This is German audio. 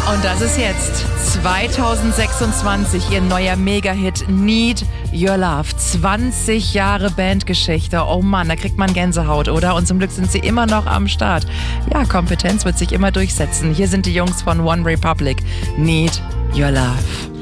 Und das ist jetzt 2026 ihr neuer Mega-Hit Need Your Love. 20 Jahre Bandgeschichte. Oh Mann, da kriegt man Gänsehaut, oder? Und zum Glück sind sie immer noch am Start. Ja, Kompetenz wird sich immer durchsetzen. Hier sind die Jungs von One Republic. Need Your Love.